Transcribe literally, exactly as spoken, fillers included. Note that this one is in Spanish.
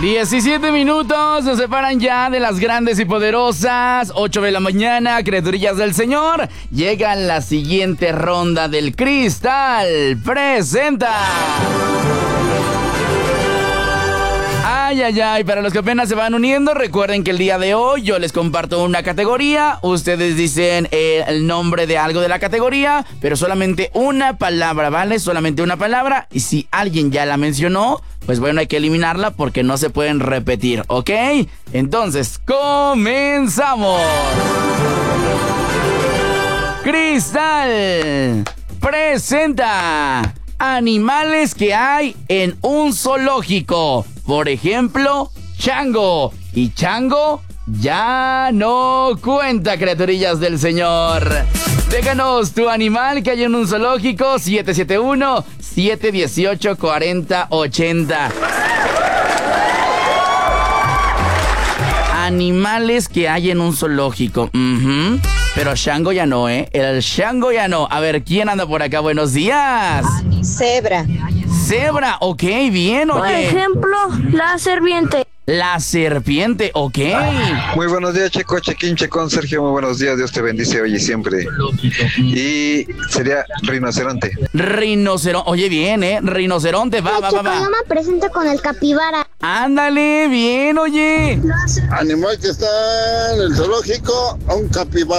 diecisiete minutos nos separan ya de las grandes y poderosas. ocho de la mañana, criaturillas del Señor. Llega la siguiente ronda del Cristal. Presenta. Ay, ay, ay, para los que apenas se van uniendo, recuerden que el día de hoy yo les comparto una categoría. Ustedes dicen eh, el nombre de algo de la categoría, pero solamente una palabra, ¿vale? Solamente una palabra. Y si alguien ya la mencionó, pues bueno, hay que eliminarla porque no se pueden repetir, ¿ok? Entonces, comenzamos. Cristal presenta animales que hay en un zoológico. Por ejemplo, chango. Y chango ya no cuenta, criaturillas del Señor. Déjanos tu animal que hay en un zoológico. siete siete uno, siete uno ocho, cuatro cero ocho cero. Animales que hay en un zoológico. Uh-huh. Pero chango ya no, ¿eh? El chango ya no. A ver, ¿quién anda por acá? Buenos días. Cebra. Cebra, ok, bien, oye. Por ejemplo, la serpiente. La serpiente, ok. Muy buenos días, Checo, Chequín, Checón, Sergio, muy buenos días, Dios te bendice hoy y siempre. Y sería rinoceronte. Rinoceronte, oye, bien, ¿eh? Rinoceronte, va, va, va, va. Yo me presento con el capibara. Ándale, bien, oye. Animal que está en el zoológico, un capibara.